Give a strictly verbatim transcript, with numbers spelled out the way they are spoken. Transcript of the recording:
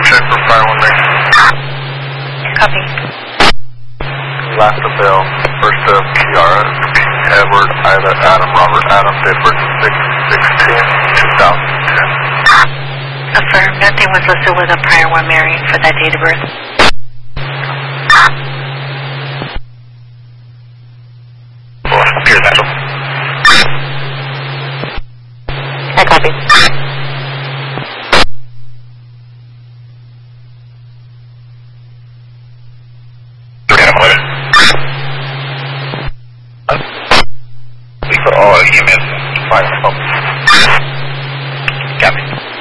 check for fire one Mary. Copy. Last of Bill, first of Kiara, Edward, Ida, Adam, Robert, Adam, date birth six sixteen two thousand ten. Affirm, nothing was listed with a prior one Mary for that date of birth. Pure natural. I copy. We for all E M S five.